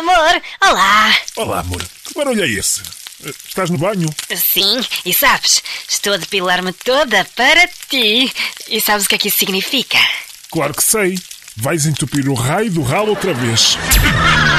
amor! Olá! Olá, amor. Que barulho é esse? Estás no banho? Sim, e sabes, estou a depilar-me toda para ti. E sabes o que é que isso significa? Claro que sei. Vais entupir o raio do ralo outra vez.